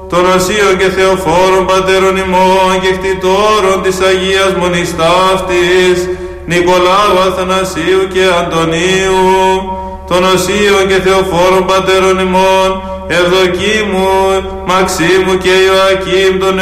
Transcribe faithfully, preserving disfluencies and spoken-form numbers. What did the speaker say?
των Οσίων και Θεοφόρων Πατέρων ημών και κτητόρων της Αγίας Μονής Ταύτης, Νικολάου, Αθανασίου και Αντωνίου, των Οσίων και Θεοφόρων Πατέρων ημών, Ευδοκίμου, Μαξίμου και Ιωακήμ, των